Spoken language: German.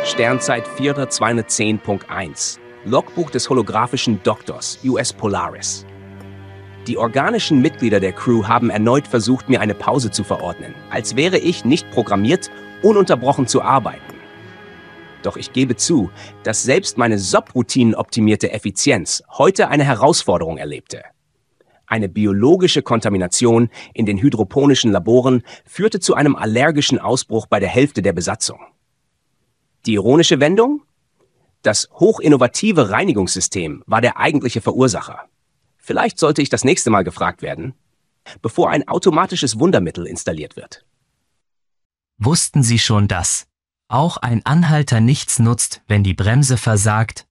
Sternzeit 4210.1. Logbuch des holographischen Doktors, US Polaris. Die organischen Mitglieder der Crew haben erneut versucht, mir eine Pause zu verordnen, als wäre ich nicht programmiert, ununterbrochen zu arbeiten. Doch ich gebe zu, dass selbst meine SOP-Routinen-optimierte Effizienz heute eine Herausforderung erlebte. Eine biologische Kontamination in den hydroponischen Laboren führte zu einem allergischen Ausbruch bei der Hälfte der Besatzung. Die ironische Wendung? Das hochinnovative Reinigungssystem war der eigentliche Verursacher. Vielleicht sollte ich das nächste Mal gefragt werden, bevor ein automatisches Wundermittel installiert wird. Wussten Sie schon, dass auch ein Anhalter nichts nutzt, wenn die Bremse versagt?